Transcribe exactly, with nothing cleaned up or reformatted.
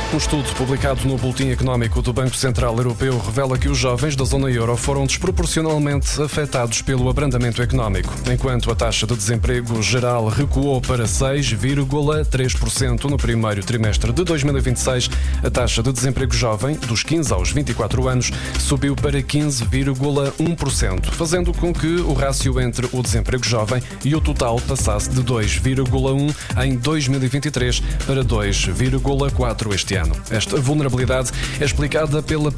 Um estudo publicado no Boletim Económico do Banco Central Europeu revela que os jovens da zona euro foram desproporcionalmente afetados pelo abrandamento económico, enquanto a taxa de desemprego geral recuou para seis vírgula três por cento no primeiro trimestre de dois mil e vinte e seis. A taxa de desemprego jovem, dos quinze aos vinte e quatro anos, subiu para quinze vírgula um por cento, fazendo com que o rácio entre o desemprego jovem e o total passasse de dois vírgula um em dois mil e vinte e três para dois vírgula quatro este ano. Esta vulnerabilidade é explicada pela